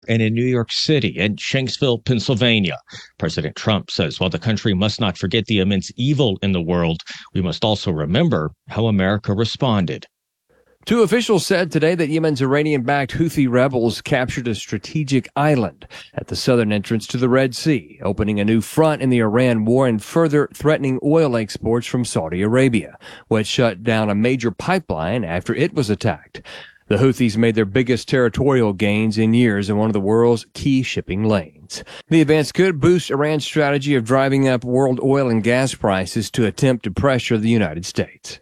and in New York City and Shanksville, Pennsylvania. President Trump says while the country must not forget the immense evil in the world, we must also remember how America responded. Two officials said today that Yemen's Iranian-backed Houthi rebels captured a strategic island at the southern entrance to the Red Sea, opening a new front in the Iran war and further threatening oil exports from Saudi Arabia, which shut down a major pipeline after it was attacked. The Houthis made their biggest territorial gains in years in one of the world's key shipping lanes. The advance could boost Iran's strategy of driving up world oil and gas prices to attempt to pressure the United States.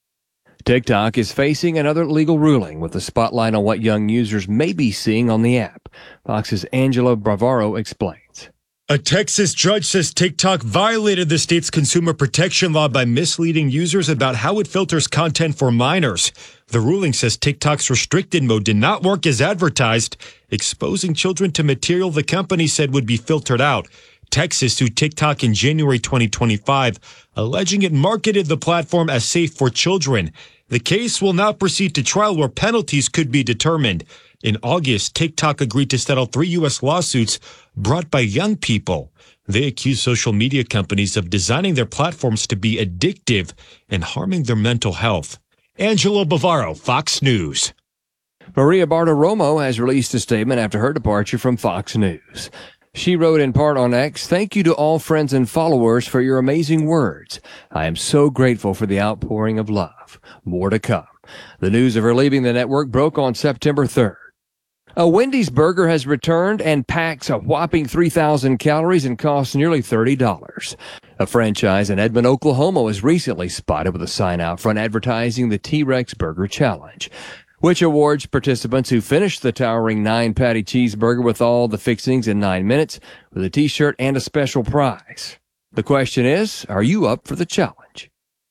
TikTok is facing another legal ruling with a spotlight on what young users may be seeing on the app. Fox's Angela Bravaro explains. A Texas judge says TikTok violated the state's consumer protection law by misleading users about how it filters content for minors. The ruling says TikTok's restricted mode did not work as advertised, exposing children to material the company said would be filtered out. Texas sued TikTok in January 2025, alleging it marketed the platform as safe for children. The case will now proceed to trial where penalties could be determined. In August, TikTok agreed to settle 3 U.S. lawsuits brought by young people. They accuse social media companies of designing their platforms to be addictive and harming their mental health. Angelo Bavaro, Fox News. Maria Bartiromo has released a statement after her departure from Fox News. She wrote in part on X, "Thank you to all friends and followers for your amazing words. I am so grateful for the outpouring of love. More to come." The news of her leaving the network broke on September 3rd. A Wendy's burger has returned and packs a whopping 3,000 calories and costs nearly $30. A franchise in Edmond, Oklahoma was recently spotted with a sign out front advertising the T-Rex Burger Challenge, which awards participants who finish the towering 9-patty cheeseburger with all the fixings in 9 minutes with a T-shirt and a special prize. The question is, are you up for the challenge?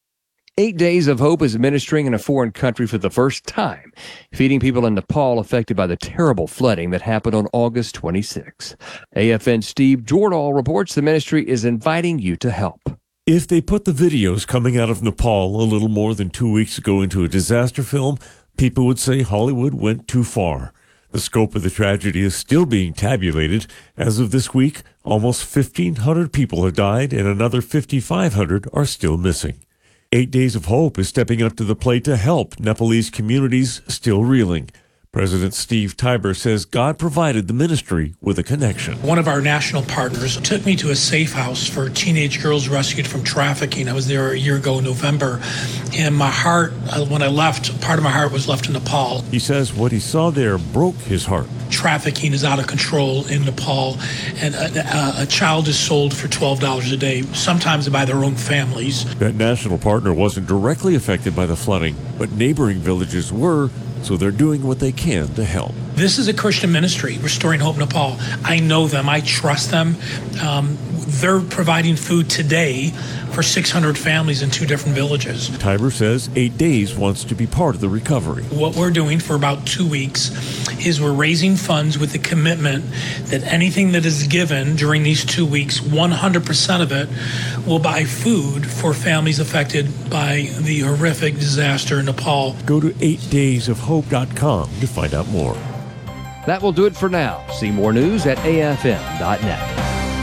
8 Days of Hope is ministering in a foreign country for the first time, feeding people in Nepal affected by the terrible flooding that happened on August 26. AFN's Steve Jordahl reports the ministry is inviting you to help. If they put the videos coming out of Nepal a little more than 2 weeks ago into a disaster film, people would say Hollywood went too far. The scope of the tragedy is still being tabulated. As of this week, almost 1,500 people have died and another 5,500 are still missing. 8 Days of Hope is stepping up to the plate to help Nepalese communities still reeling. President Steve Tiber says God provided the ministry with a connection. One of our national partners took me to a safe house for teenage girls rescued from trafficking. I was there a year ago in November, and my heart, when I left, part of my heart was left in Nepal. He says what he saw there broke his heart. Trafficking is out of control in Nepal, and a child is sold for $12 a day, sometimes by their own families. That national partner wasn't directly affected by the flooding, but neighboring villages were, so they're doing what they can to help. This is a Christian ministry, Restoring Hope Nepal. I know them. I trust them. They're providing food today for 600 families in 2 different villages. Tiber says 8 Days wants to be part of the recovery. What we're doing for about 2 weeks is we're raising funds with the commitment that anything that is given during these 2 weeks, 100% of it will buy food for families affected by the horrific disaster in Nepal. Go to 8daysofhope.com to find out more. That will do it for now. See more news at afn.net.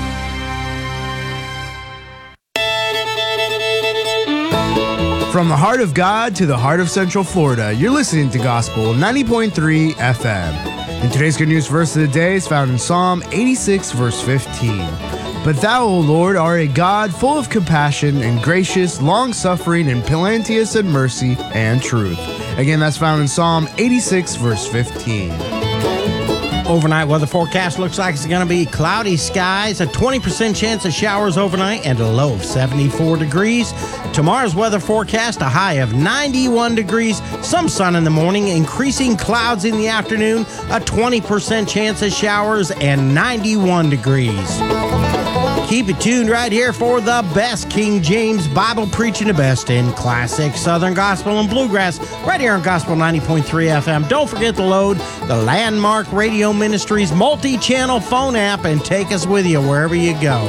From the heart of God to the heart of Central Florida, you're listening to Gospel 90.3 FM. And today's good news verse of the day is found in Psalm 86, verse 15. But thou, O Lord, art a God full of compassion and gracious, long-suffering, and plenteous in mercy and truth. Again, that's found in Psalm 86, verse 15. Overnight weather forecast looks like it's going to be cloudy skies, a 20% chance of showers overnight, and a low of 74 degrees. Tomorrow's weather forecast, a high of 91 degrees, some sun in the morning, increasing clouds in the afternoon, a 20% chance of showers, and 91 degrees. Keep it tuned right here for the best King James Bible preaching, the best in classic Southern Gospel and Bluegrass, right here on Gospel 90.3 FM. Don't forget to load the Landmark Radio Ministries multi-channel phone app and take us with you wherever you go.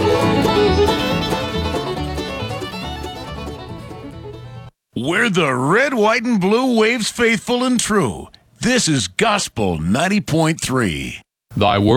We're the red, white, and blue waves faithful and true. This is Gospel 90.3. Thy word